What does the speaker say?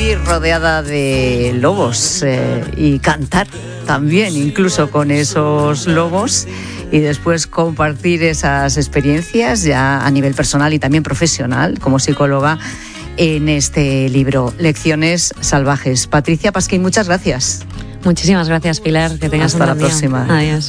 vivir rodeada de lobos y cantar también, incluso con esos lobos, y después compartir esas experiencias ya a nivel personal y también profesional como psicóloga en este libro, Lecciones Salvajes. Patricia Pasquín, muchas gracias. Muchísimas gracias, Pilar. Que tengas Hasta un buen la día. próxima. Adiós.